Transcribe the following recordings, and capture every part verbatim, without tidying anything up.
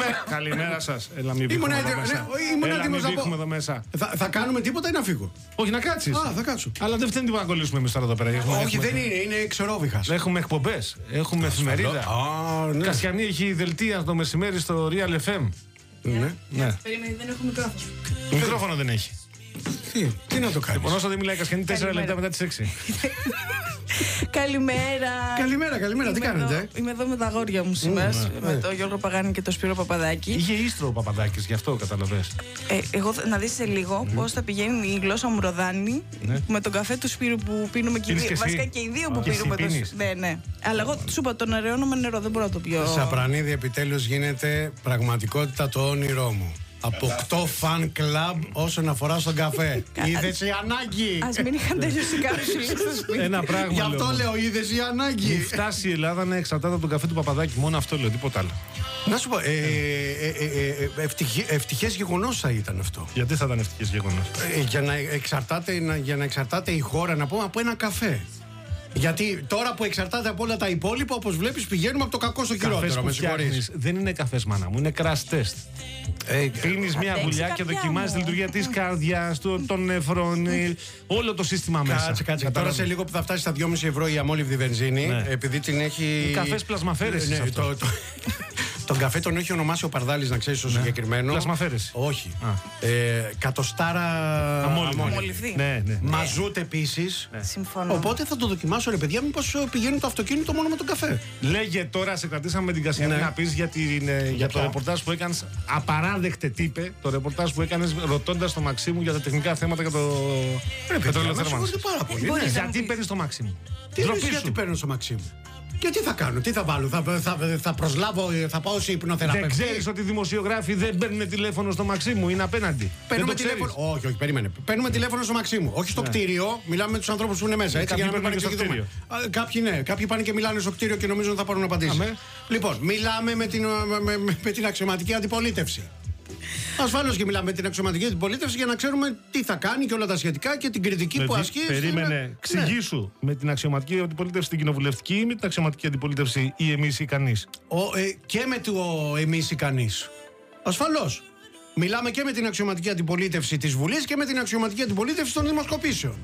Καλημέρα σας. Έλα, μην βγούμε εδώ μέσα. Έλα, μην βγούμε εδώ μέσα. Θα κάνουμε τίποτα ή να φύγω? Όχι, να κάτσεις. Α, θα κάτσω. Αλλά δεν φταίνει τίποτα να κολλήσουμε εμείς τώρα εδώ πέρα. Όχι, δεν είναι, είναι εξορόβιχας. Έχουμε εκπομπές, έχουμε εφημερίδα. Κασιανή έχει δελτία το μεσημέρι στο Real εφ εμ. Ναι. Περίμενε, δεν έχω μικρόφωνο. Μικρόφωνο δεν έχει. Τι, τι να το κάνεις? Λοιπόν, όσο δεν μιλάει Κασιανή, τέσσερα λεπτά μετά τις έξι. Καλημέρα. Καλημέρα, καλημέρα, τι κάνετε? Είμαι εδώ με τα αγόρια μου σήμερα. Με τον Γιώργο Παγάνη και τον Σπύρο Παπαδάκη. Είχε ίστρο ο Παπαδάκης, γι' αυτό καταλαβες. Ε, εγώ να δεις σε λίγο πώς θα πηγαίνει η γλώσσα μου ροδάνη με τον καφέ του Σπύρου που πίνουμε και οι δύο. Βασικά και οι δύο που πίνουμε. Ναι, ναι. Αλλά εγώ σου είπα τον αραιώνω με νερό, δεν μπορώ να το πιω. Σαπρανίδη, επιτέλους γίνεται πραγματικότητα το όνειρό μου. Αποκτώ φαν κλαμπ όσον αφορά στον καφέ. Είδες η ανάγκη. Ας μην είχαν τελειώσει κάποιους λίγο στο σπίτι. Ένα πράγμα. Γι' αυτό λέω, είδες η ανάγκη. Μην φτάσει η Ελλάδα να εξαρτάται από τον καφέ του Παπαδάκη. Μόνο αυτό λέω, τίποτα άλλο. Να σου πω, ε, ε, ε, ε, ευτυχές γεγονός θα ήταν αυτό. Γιατί θα ήταν ευτυχές γεγονός? Ε, για, να εξαρτάται, να, για να εξαρτάται η χώρα, να πούμε, από ένα καφέ. Γιατί τώρα που εξαρτάται από όλα τα υπόλοιπα, όπως βλέπεις, πηγαίνουμε από το κακό στο χειρότερο. Με συγχωρείς. Δεν είναι καφές, μάνα μου, είναι crash test. Ε, Πίνεις μια γουλιά και δοκιμάζεις τη λειτουργία της καρδιάς, των νεφρών, όλο το σύστημα μέσα. Κάτσε, κάτσε. Τώρα σε λίγο που θα φτάσει στα δυόμισι ευρώ η αμόλυβδη βενζίνη, ναι. επειδή την έχει. Καφές πλασμαφέρες. Ναι, το, το... Τον καφέ τον έχει ονομάσει ο Παρδάλης, να ξέρεις το ναι. συγκεκριμένο. Πλασμαφέρες. Όχι. Ε, κατοστάρα αμόλυβδη. Ναι, ναι. Μαζούτ επίσης. Ναι. Συμφωνώ. Οπότε θα το δοκιμάσω, ρε παιδιά, μήπως πηγαίνει το αυτοκίνητο μόνο με τον καφέ. Λέγε τώρα, σε κρατήσαμε με την Κασιανή ναι. να πεις για, την, για, για το ρεπορτάζ που έκανες. Απαράδεκτε τύπε το ρεπορτάζ που έκανες ρωτώντας το Μαξίμου για τα τεχνικά θέματα για το πετρέλαιο θέρμανσης. Γιατί παίρνεις το Μαξίμου? Τι εννοείς γιατί παίρνω στο Μαξίμου? Και τι θα κάνω, τι θα βάλω, θα, θα, θα προσλάβω, θα πάω σε υπνοθεραπευτή. Δεν ξέρεις ότι οι δημοσιογράφοι δεν παίρνουν τηλέφωνο στο Μαξίμου, είναι απέναντι? Παίρνουμε τηλέφωνο. Όχι, όχι, περίμενε. Παίρνουμε τηλέφωνο στο Μαξίμου. Όχι στο ναι. κτίριο, μιλάμε με τους ανθρώπους που είναι μέσα. Έτσι, για να μην πάνε στο κτίριο. Κάποιοι ναι, κάποιοι πάνε και μιλάνε στο κτίριο και νομίζουν ότι θα πάρουν απαντήσεις. Λοιπόν, μιλάμε με την, με, με, με την αξιωματική αντιπολίτευση. Ασφαλώς και μιλάμε με την αξιωματική αντιπολίτευση για να ξέρουμε τι θα κάνει και όλα τα σχετικά και την κριτική με που ασκεί. Περίμενε, είναι... εξηγήσου. Ναι. Με την αξιωματική αντιπολίτευση την κοινοβουλευτική ή με την αξιωματική αντιπολίτευση ή εμείς ή κανείς? Ο, ε, και με το εμείς ή κανείς. Ασφαλώς. Μιλάμε και με την αξιωματική αντιπολίτευση της Βουλής και με την αξιωματική αντιπολίτευση των δημοσκοπήσεων.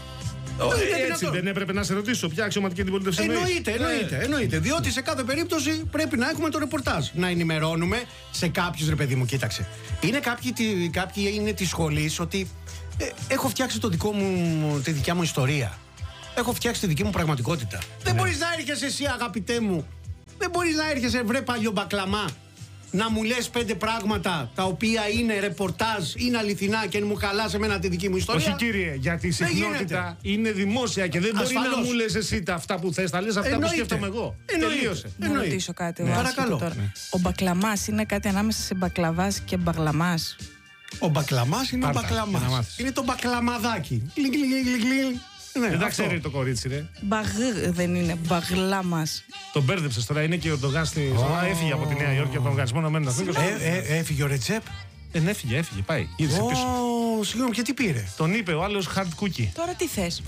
Ε, έτσι δεν έπρεπε να σε ρωτήσω ποια αξιωματική αντιπολίτευση εννοεί? Εννοείται, εννοείται, ε. εννοείται. Διότι σε κάθε περίπτωση πρέπει να έχουμε το ρεπορτάζ. Να ενημερώνουμε σε κάποιους, ρε παιδί μου, κοίταξε. Είναι κάποιοι, κάποιοι είναι τη σχολή ότι ε, έχω φτιάξει το δικό μου, τη δικιά μου ιστορία. Έχω φτιάξει τη δική μου πραγματικότητα. Ναι. Δεν μπορείς να έρχεσαι εσύ, αγαπητέ μου. Δεν μπορείς να έρχεσαι, βρε παλιό μπακλαμά, να μου λες πέντε πράγματα τα οποία είναι ρεπορτάζ, είναι αληθινά και μου χαλάς εμένα τη δική μου ιστορία. Όχι κύριε, γιατί η συχνότητα είναι δημόσια και δεν μπορεί Ασφαλώς. να μου λες εσύ τα αυτά που θες, τα λες αυτά Εννοείται. που σκέφτομαι εγώ. Εννοείται. Τελείωσε. Να ρωτήσω κάτι. Ναι. Παρακαλώ. Τώρα. Ναι. Ο μπακλαμάς είναι κάτι ανάμεσα σε μπακλαβάς και μπαγλαμάς? Ο μπακλαμάς είναι Πάρτα, ο μπακλαμάς. Είναι το μπακλαμαδάκι. Ναι, δεν τα ξέρει το κορίτσι, ρε. Μπαγ δεν είναι, μπαγλάμας. Τον μπέρδεψες τώρα, είναι και ο Ερντογάν στη. Oh. Έφυγε από τη Νέα Υόρκη από τον Οργανισμό Ηνωμένων Εθνών. Έφυγε ο Ρετζέπ. Δεν έφυγε, έφυγε, πάει. Είδε oh, πίσω. Συγγνώμη, και τι πήρε? Τον είπε ο άλλος hard cookie. Τώρα τι θες?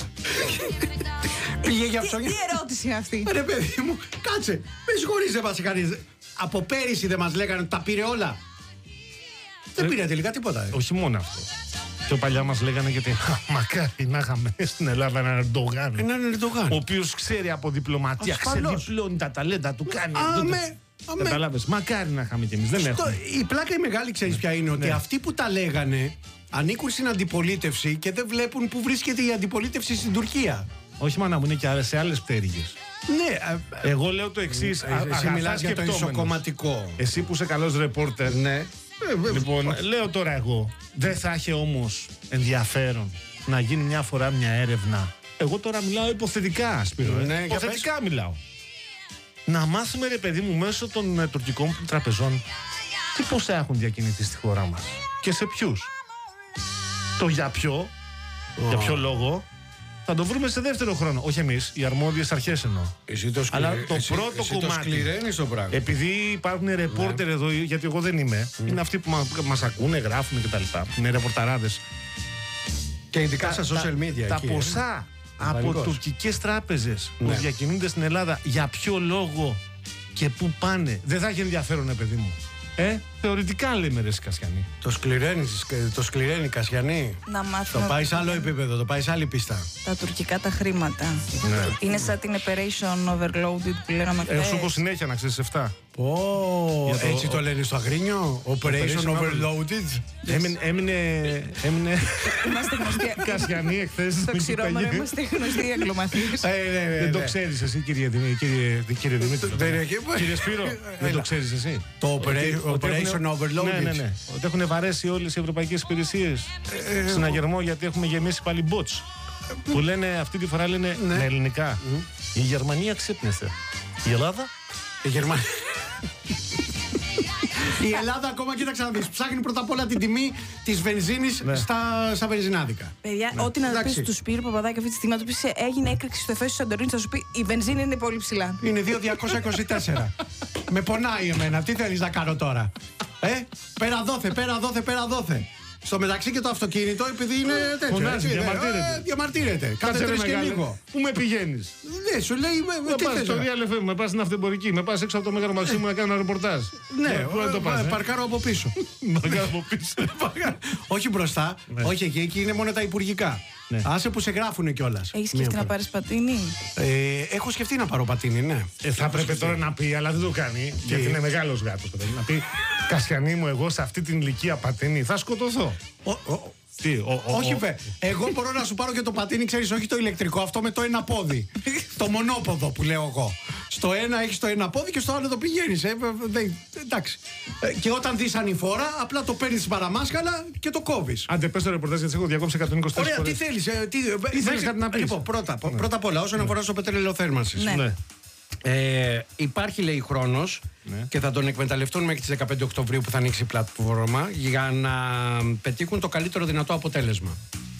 Πήγε για ψώνια. Τι ερώτηση είναι αυτή? Ρε παιδί μου, κάτσε. Με συγχωρείς, δεν μας κανείς. Από πέρυσι δεν μας λέγανε ότι τα πήρε όλα. Δεν πήρε τελικά τίποτα. Όχι μόνο αυτό. Πιο παλιά μας λέγανε γιατί μακάρι να είχαμε στην Ελλάδα έναν Ερντογάν. Έναν Ερντογάν. Ο οποίος ξέρει από διπλωματία, ξεδιπλώνει τα ταλέντα του, κάνει. Αμέ, αμέ. Καταλάβες, μακάρι να είχαμε κι εμείς. Δεν έχουμε. Η πλάκα η μεγάλη, ξέρεις ποια είναι, ότι ναι. αυτοί που τα λέγανε ανήκουν στην αντιπολίτευση και δεν βλέπουν που βρίσκεται η αντιπολίτευση στην Τουρκία. Όχι μάνα μου, είναι και σε άλλες πτέρυγες. Ναι. Εγώ λέω το εξής. Εσύ μιλάς για το ισοκομματικό. Εσύ που είσαι καλός ρεπόρτερ. Ναι. Λοιπόν, λέω τώρα εγώ, δεν θα είχε όμως ενδιαφέρον να γίνει μια φορά μια έρευνα? Εγώ τώρα μιλάω υποθετικά, Σπύρο. Ναι, υποθετικά μιλάω. Να μάθουμε, ρε παιδί μου, μέσω των ε, τουρκικών τραπεζών τι ποσά έχουν διακινηθεί στη χώρα μας και σε ποιους. Το για ποιο, oh. για ποιο λόγο, θα το βρούμε σε δεύτερο χρόνο. Όχι εμείς, οι αρμόδιες αρχές εννοώ. Εσύ το σκληρε... Αλλά το εσύ, πρώτο εσύ κομμάτι. Το σκληραίνεις το πράγμα. Επειδή υπάρχουν ρεπόρτερ ναι. εδώ, γιατί εγώ δεν είμαι, mm. είναι αυτοί που μα, μας ακούνε, γράφουν κτλ. Είναι ρεπορταράδες. Και ειδικά στα social media. Τα εκεί, ποσά ε. από Βαλικός. τουρκικές τράπεζες ναι. που διακινούνται στην Ελλάδα, για ποιο λόγο και πού πάνε, δεν θα έχει ενδιαφέρον, παιδί μου. Ε, θεωρητικά λέμε ρε Κασιανή. Το σκληραίνει, το σκληραίνει Κασιανή. Να μάθουμε. Το πάει σε άλλο επίπεδο, το πάει σε άλλη πίστα. Τα τουρκικά τα χρήματα. Ναι. Είναι σαν την operation overloaded που λέγαμε χθες. Ε, σου έχω συνέχεια να ξέρεις εφτά. Oh, το, έτσι ο, το λένε στο Αγρίνιο. Operation, operation overloaded. Yes. Έμεινε. έμεινε, έμεινε είμαστε γνωστοί. Κασιανή εχθές. Στο ξηρόμερο είμαστε γνωστοί αγγλομαθείς. Δεν το ξέρεις εσύ, κύριε Δημήτρη. Κύριε Σπύρο, δεν το ξέρεις εσύ. Το operation overloaded. Ναι, ναι, ναι. Ότι έχουν βαρέσει όλες οι ευρωπαϊκές υπηρεσίες στον αγερμό γιατί έχουμε γεμίσει πάλι bots. Που λένε αυτή τη φορά λένε με ελληνικά. Η Γερμανία ξύπνησε. Η Ελλάδα. Η Γερμανία. Η Ελλάδα ακόμα, κοίταξε να δεις, ψάχνει πρώτα απ' όλα την τιμή της βενζίνης ναι. στα, στα βενζινάδικα. Παιδιά, ναι. ό,τι να πεις του Σπύρου Παπαδάκη αυτή τη στιγμή, να του πεις έγινε έκρηξη στο Εφέσιο Σαντορίνη, θα σου πει η βενζίνη είναι πολύ ψηλά. Είναι δύο χιλιάδες διακόσια είκοσι τέσσερα. Με πονάει εμένα, τι θέλεις να κάνω τώρα. Ε, πέρα δόθε, πέρα δόθε, πέρα δόθε. Στο μεταξύ και το αυτοκίνητο, επειδή είναι τέτοιο. Φωνάζει, έτσι, διαμαρτύρεται. Ε, διαμαρτύρεται. Κάθε τρεις και λίγο. Πού με πηγαίνεις? Ναι, σου λέει. Με πας στο Real εφ εμ, με πας στην αυτεμπορική, με πας έξω από το Μέγαρο Μαξίμου να κάνω ένα ρεπορτάζ. Ναι, παρκάρω από πίσω. Παρκάρω από πίσω. Όχι μπροστά, όχι εκεί, εκεί είναι μόνο τα υπουργικά. Ναι. Άσε που σε γράφουνε κιόλας. Έχεις σκεφτεί να πάρεις πατίνι? Ε, έχω σκεφτεί να πάρω πατίνι, ναι. Ε, θα πρέπει τώρα να πει, αλλά δεν το κάνει. Και... γιατί είναι μεγάλος γάτος. Να πει, Κασιανή μου, εγώ σε αυτή την ηλικία πατίνι θα σκοτωθώ. Ο, ο, τι, ο, ο, όχι, ο, βε. Εγώ μπορώ να σου πάρω και το πατίνι, ξέρεις, όχι το ηλεκτρικό, αυτό με το ένα πόδι. Το μονόποδο που λέω εγώ. Στο ένα έχεις το ένα πόδι και στο άλλο το πηγαίνεις. Ε, δε, εντάξει. Ε, και όταν δεις ανηφόρα, απλά το παίρνεις παραμάσκαλα και το κόβεις. Άντε, πες το ρεπορτάζ γιατί έχω διακόψει εκατόν είκοσι τέσσερα Ωραία, φορές. τι θέλεις. Ε, τι τι θέλεις κάτι να πεις. Λοιπόν, πρώτα, ναι. πρώτα απ' όλα, όσον αφορά στο πετρέλαιο θέρμανσης. Ναι. Ναι. Ε, υπάρχει, λέει, χρόνος ναι. και θα τον εκμεταλλευτούν μέχρι τις δεκαπέντε Οκτωβρίου που θα ανοίξει η πλατφόρμα για να πετύχουν το καλύτερο δυνατό αποτέλεσμα.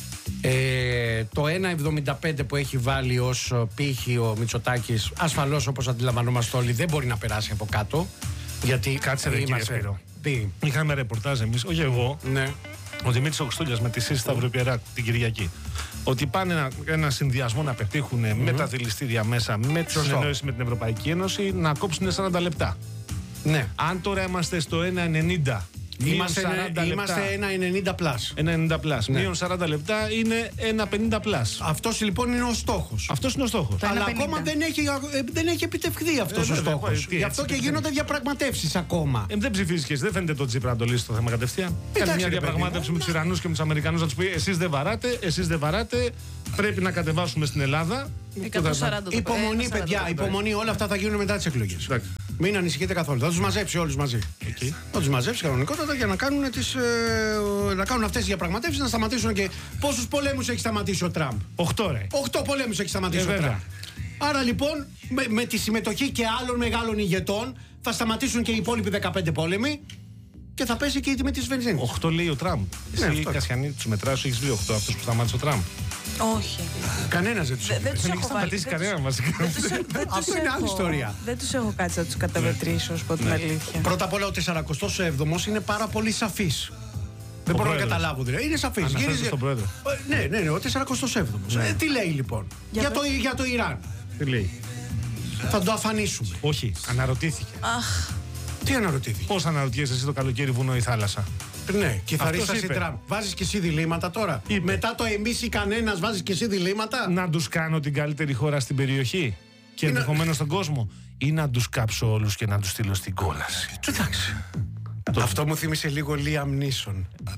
Ε, το ένα εβδομήντα πέντε που έχει βάλει ως πύχη ο Μητσοτάκης, ασφαλώς όπως αντιλαμβανόμαστε όλοι, δεν μπορεί να περάσει από κάτω. Γιατί κάτσε ρε κύριε Σπύρο. Είχαμε ρεπορτάζ εμείς, όχι εγώ, ναι. ο Δημήτρης Οξτούλιας με τη Σύση Σταυρουπιερά την Κυριακή. Ότι πάνε ένα, ένα συνδυασμό να πετύχουν mm-hmm. με τα δηληστήρια μέσα, με τη συνεννόηση με την Ευρωπαϊκή Ένωση, να κόψουν σαράντα λεπτά. Ναι. Αν τώρα είμαστε στο ένα ενενήντα. Είμαστε, είμαστε ένα ενενήντα πλάς. ένα ενενήντα πλάς. Ναι. Μείον σαράντα λεπτά είναι ένα πενήντα πλάς. Αυτός λοιπόν είναι ο στόχος. Αυτός είναι ο στόχος. Αλλά ακόμα δεν έχει, δεν έχει επιτευχθεί αυτός ε, ο στόχος. Γι' αυτό και γίνονται διαπραγματεύσεις ακόμα. Ε, δεν ψηφίζει και εσύ, δεν φαίνεται το Τσίπρα να το λύσει το θέμα κατευθείαν. Κάνει μια διαπραγμάτευση με τους Ιρανούς και με τους Αμερικανούς να τους πει: εσείς δεν βαράτε, εσείς δεν βαράτε. Πρέπει να κατεβάσουμε στην Ελλάδα. εκατόν σαράντα Υπομονή, παιδιά, υπομονή. Όλα αυτά θα γίνουν μετά τις εκλογές. Μην ανησυχείτε καθόλου. Θα τους μαζέψει όλους μαζί. Okay. Θα τους μαζέψει κανονικότατα για να κάνουν, τις, ε, να κάνουν αυτές τις διαπραγματεύσεις, να σταματήσουν και. Πόσους πολέμους έχει σταματήσει ο Τραμπ? Οχτώ, ρε. Οχτώ πολέμους έχει σταματήσει ε, ο Τραμπ. Άρα λοιπόν, με, με τη συμμετοχή και άλλων μεγάλων ηγετών, θα σταματήσουν και οι υπόλοιποι δεκαπέντε πόλεμοι και θα πέσει και η τιμή της βενζίνης. Οχτώ λέει ο Τραμπ. Ναι, εσύ, Κασιανή, τους μετράσεις, έχεις βρει οχτώ αυτούς που σταμάτησε ο Τραμπ? Όχι. Κανένας δεν τους έχει βρει. Δεν έχει σταματήσει κανένα βασικά. Αυτό είναι άλλη ιστορία. Δεν τους έχω κάτσει να τους καταμετρήσω, ως πω την αλήθεια. Πρώτα απ' όλα ο τεσσαρακοστός έβδομος είναι πάρα πολύ σαφής. Δεν μπορώ να καταλάβω δηλαδή. Είναι σαφής. Αναφέρεται στον πρόεδρο. Ναι, ναι, ναι, ο τεσσαρακοστός έβδομος. Ε, τι λέει λοιπόν για το, για το Ιράν? Τι λέει? Θα το αφανίσουμε. Όχι, αναρωτήθηκε. Αχ. Τι αναρωτήθηκε? Πώς αναρωτιέσαι εσύ το καλοκαίρι βουνό ή θάλασσα? Ναι, και θα ρίξεις Τραμπ. Βάζεις και εσύ διλήμματα τώρα? Είπε. Μετά το εμείς ή κανένας βάζεις και εσύ διλήμματα? Να τους κάνω την καλύτερη χώρα στην περιοχή και Είναι... ενδεχομένως στον κόσμο, ή να τους κάψω όλους και να τους στείλω στην κόλαση? Εντάξει. Το... Αυτό μου θύμισε λίγο Liam Neeson.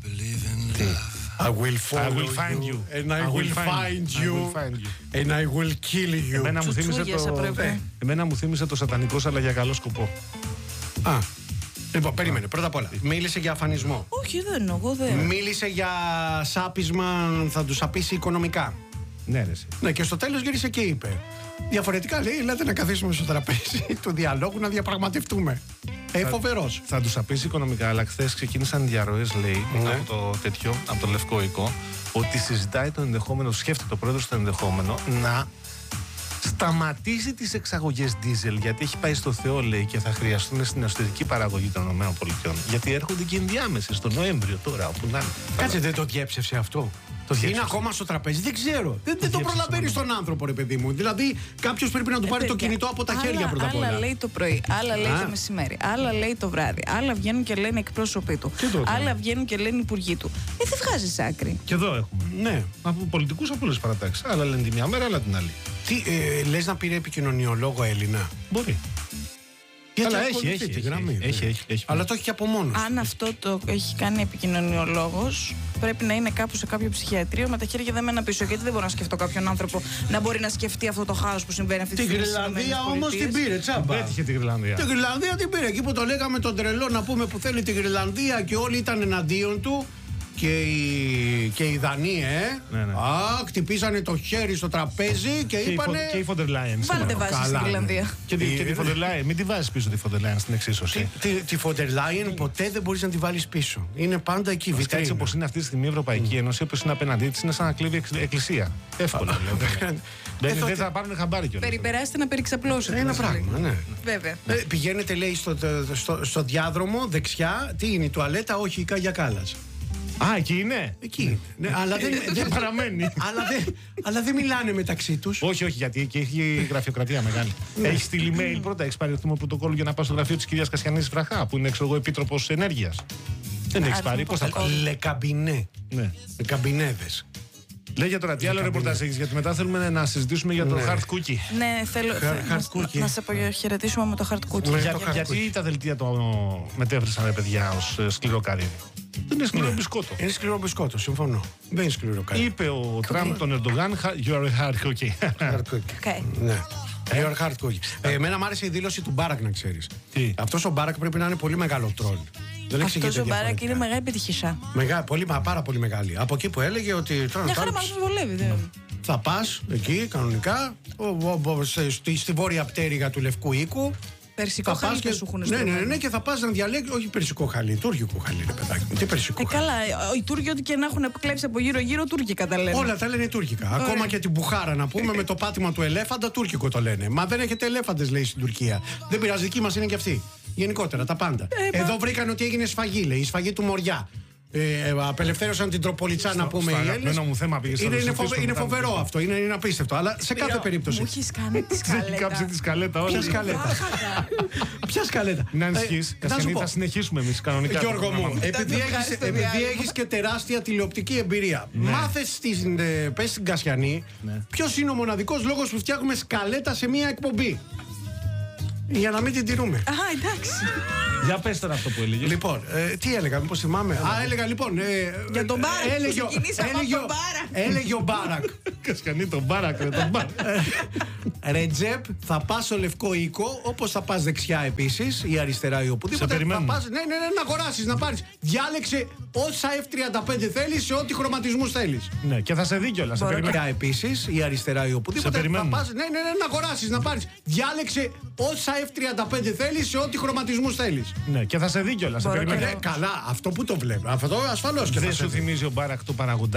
Τι? I will follow I will find you, you and I, I will find you, you and I will kill you. Εμένα μου θύμισε το... Εμένα μου θύμισε το σατανικός αλλά για καλό σκοπό. Α, λοιπόν, περίμενε. Πρώτα απ' όλα, μίλησε για αφανισμό. Όχι, δεν, εγώ δεν. Μίλησε για σάπισμα, θα τους σαπίσει οικονομικά. Ναι, ρε. Ναι, και στο τέλος γύρισε και είπε: διαφορετικά λέει, λέτε να καθίσουμε στο τραπέζι του διαλόγου να διαπραγματευτούμε. Ε, φοβερός. Θα τους απείσει οικονομικά, αλλά χθες ξεκίνησαν διαρροές, λέει, ναι. από το τέτοιο, από το Λευκό Οικό, ότι συζητάει το ενδεχόμενο, σκέφτεται ο πρόεδρος το ενδεχόμενο να σταματήσει τις εξαγωγές ντίζελ, γιατί έχει πάει στο Θεό, λέει, και θα χρειαστούν στην εσωτερική παραγωγή των ΗΠΑ. Γιατί έρχονται και ενδιάμεσες, τον Νοέμβριο τώρα, όπου να είναι. Κάτσε, δεν το διέψευσε αυτό? Είναι ακόμα στο τραπέζι, δεν ξέρω. Δεν, δεν το προλαβαίνει τον άνθρωπο, ρε παιδί μου. Δηλαδή, κάποιο πρέπει να του πάρει ε, το κινητό από τα άλλα, χέρια πρώτα απ' όλα. Άλλα λέει το πρωί, άλλα λέει Α. το μεσημέρι, άλλα λέει το βράδυ. Άλλα βγαίνουν και λένε εκπρόσωποι του. Άλλα βγαίνουν και λένε υπουργοί του. Ε, δεν βγάζει άκρη. Και εδώ έχουμε. Ναι. Από πολιτικού από όλε τι παρατάξει. Άλλα λένε τη μια μέρα, άλλα την άλλη. Τι, ε, λες να πήρε επικοινωνιολόγο Έλληνα? Μπορεί. Γιατί αλλά έχει, έχει, έχει, γραμμή, έχει, έχει, έχει, έχει. Αλλά το έχει και από μόνος. Αν αυτό το έχει κάνει επικοινωνιολόγος, πρέπει να είναι κάπου σε κάποιο ψυχιατρίο με τα χέρια δεμένα πίσω. Γιατί δεν μπορώ να σκεφτώ κάποιον άνθρωπο να μπορεί να σκεφτεί αυτό το χάος που συμβαίνει αυτή τη στιγμή. Τη Γρυλανδία όμως την πήρε, τσάμπα. Πέτυχε τη Γρυλανδία. Τη Γρυλανδία την πήρε. Εκεί που το λέγαμε τον τρελό να πούμε που θέλει τη Γρυλανδία και όλοι ήταν εναντίον του. Και οι, και οι Δανείοι, ε, ναι, ναι. Α, χτυπήσανε το χέρι στο τραπέζι και, και είπανε. Και η Φοντερ Λάιεν. Βάλτε βάση στην Γρυλανδία. Και, και, και τη Φοντερ Λάιεν. Μην τη βάζει πίσω τη Φοντερ Λάιεν στην εξίσωση. Τη, τη, τη Φοντερ Λάιεν ποτέ δεν μπορεί να τη βάλει πίσω. Είναι πάντα εκεί. Βασικά, έτσι όπως είναι αυτή τη στιγμή η Ευρωπαϊκή Ένωση, όπως είναι απέναντί τη, είναι σαν να κλέβει εκκλησία. Εύκολα. Δεν θα πάρουν χαμπάρι κιόλας. Περιπεράσετε να περιξαπλώσετε. Ένα πράγμα, ναι. Βέβαια. Πηγαίνετε, λέει, στο διάδρομο δεξιά. Τι είναι η τουαλέτα? Όχι, η Κάγια Κάλλας. Α, εκεί είναι. Εκεί. Ναι, αλλά δεν, δεν παραμένει. αλλά, δεν, αλλά δεν μιλάνε μεταξύ τους. Όχι, όχι, γιατί εκεί έχει γραφειοκρατία μεγάλη. Έχει στείλει email πρώτα, έχει πάρει το πρωτοκόλλο για να πάω στο γραφείο της κυρίας Κασιανής Βραχά, που είναι ξέρω εγώ επίτροπος ενέργειας. Δεν έχει πάρει. Πώς θα πάρει? Λεκαμπινέ. Ναι. Λεκαμπινέδες. Λέγε τώρα, τι άλλο ρεπορτάζ έχεις, γιατί μετά θέλουμε να συζητήσουμε για το ναι. hard cookie. Ναι, θέλω hard hard να, να σε αποχαιρετήσουμε με το hard cookie. Ναι, για, το hard γιατί cookie. Τα δελτία το μετέφρασαν, ρε παιδιά, ως σκληρό καρύδι? Δεν είναι σκληρό ναι. μπισκότο. Είναι σκληρό μπισκότο, συμφωνώ. Δεν είναι σκληρό καρύδι. Είπε ο Τραμπ τον Ερντογάν, you are a hard cookie. Hard cookie. Okay. Ναι. You are hard cookie. Ε, εμένα μου άρεσε η δήλωση του Μπάρακ, να ξέρεις. Αυτός ο Μπάρακ πρέπει να είναι πολύ μεγάλο τρόλ. Αυτός ο Μπάρακ είναι μεγάλη επιτυχία. Μεγά, πολύ, πάρα πολύ μεγάλη. Από εκεί που έλεγε ότι. Μια χαρά μας βολεύει, δεν. Θα πας εκεί κανονικά ο, ο, ο, στη, στη βόρεια πτέρυγα του Λευκού Οίκου. Περσικό χαλί και σου έχουν ναι, ναι, ναι, και θα πας να διαλέξεις. Όχι περσικό χαλί, τούρκικο χαλί, ρε παιδάκι μου. Τι περσικό ε, χαλί. Καλά, οι Τούρκοι ό,τι και να έχουν κλέψει από γύρω-γύρω, τουρκικά τα λένε. Όλα τα λένε τουρκικά. Ωραία. Ακόμα και την μπουχάρα να πούμε με το πάτημα του ελέφαντα, τουρκικό το λένε. Μα δεν έχετε ελέφαντες, λέει, στην Τουρκία. Δεν πειράζει, δική μας είναι και αυτή. Γενικότερα, τα πάντα. Ε, Εδώ μα... βρήκαν ότι έγινε σφαγή, λέει, η σφαγή του Μοριά. Ε, απελευθέρωσαν την Τροπολιτσά να πούμε οι Έλληνες. Μου θέμα πήγε είναι, είναι, φοβε, είναι φοβερό αυτό, είναι, είναι απίστευτο. Αλλά σε κάθε περίπτωση. Μου έχεις κάνει τη σκαλέτα. Έχει κάψει τη σκαλέτα, όλα. Ποια σκαλέτα? Ποια σκαλέτα? Να ανησυχείς. Κασιανή, θα συνεχίσουμε εμείς κανονικά. Γιώργο μου, επειδή έχεις και τεράστια τηλεοπτική εμπειρία, μάθε στην Κασιανή ποιος είναι ο μοναδικός λόγος που φτιάχνουμε σκαλέτα σε μία εκπομπή. Για να μην την τηρούμε. Α, εντάξει. Για πες τώρα αυτό που έλεγε. Λοιπόν, ε, τι έλεγα, μήπως θυμάμαι. Α, έλεγα λοιπόν. Ε, για τον Μπάρακ. Έλεγε, έλεγε, τον Μπάρακ. έλεγε ο Μπάρακ. Κασκανή τον Μπάρακ, ρε τον Μπάρακ. Ρετζέπ, θα πας στο Λευκό Οίκο, όπως θα πας δεξιά επίσης, ή αριστερά ή οπουδήποτε. Θα πας, ναι, ναι, ναι, να αγοράσεις, να πάρεις. Διάλεξε όσα εφ τριάντα πέντε θέλεις σε ό,τι χρωματισμούς θέλεις. Ναι, και θα σε δει κιόλας. Σε περιμένουμε. Επίσης, ή αριστερά ή οπουδήποτε. Θα πας, ναι, ναι, ναι, να αγοράσεις, να πάρεις. Διάλεξε όσα εφ τριάντα πέντε θέλεις σε ό,τι χρωματισμούς θέλεις. Ναι, και θα σε δει κιόλας. Ναι, καλά, αυτό που το βλέπω. Αυτό ασφαλώς και δεν σου θυμίζει ο Μπάρακ του παραγοντά?